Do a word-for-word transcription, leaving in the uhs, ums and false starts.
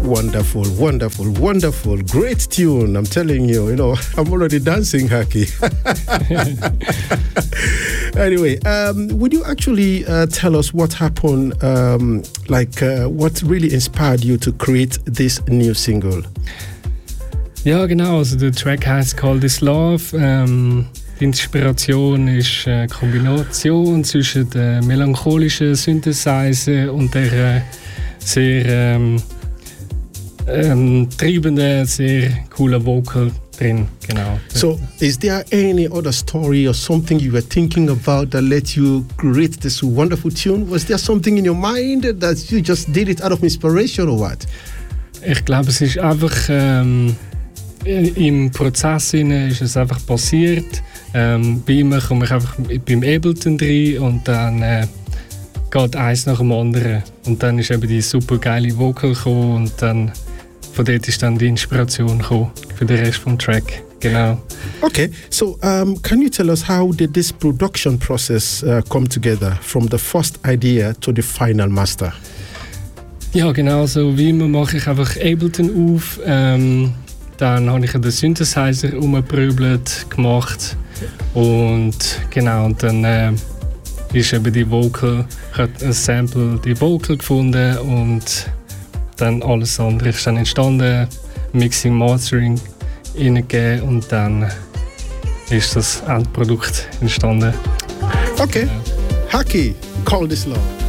Wonderful, wonderful, wonderful. Great tune. I'm telling you, you know, I'm already dancing, Haki. Anyway, um, would you actually uh, tell us what happened, um, like uh, what really inspired you to create this new single? Ja, genau. Also der Track heißt Call This Love. Ähm, die Inspiration ist eine Kombination zwischen der melancholischen Synthesizer und der äh, sehr ähm, ähm, treibenden, sehr coolen Vocal drin. Genau. So, is there any other story or something you were thinking about that let you create this wonderful tune? Was there something in your mind that you just did it out of inspiration or what? Ich glaube, es ist einfach ähm, im Prozess ist es einfach passiert. Ähm, bei ihm komme ich einfach beim Ableton rein und dann äh, geht eins nach dem anderen. Und dann ist eben die super geile Vocal gekommen und dann von dort ist dann die Inspiration gekommen für den Rest vom Track. Genau. Okay, so um, can you tell us how did this production process uh, come together from the first idea to the final master? Ja, genau so. Wie immer mache ich einfach Ableton auf. Ähm, dann habe ich den Synthesizer umgeprügelt, gemacht und genau, und dann äh, ist eben die Vocal, ich habe ein Sample, die Vocal gefunden und dann alles andere ist dann entstanden, Mixing, Mastering reingegeben und dann ist das Endprodukt entstanden. Okay, Haki, Call This Love.